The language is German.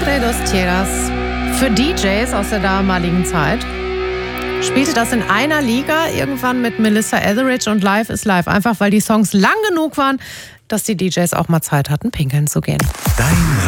Noche dos Tierras. Für DJs aus der damaligen Zeit spielte das in einer Liga irgendwann mit Melissa Etheridge und Live is Live. Einfach weil die Songs lang genug waren, dass die DJs auch mal Zeit hatten, pinkeln zu gehen. Dein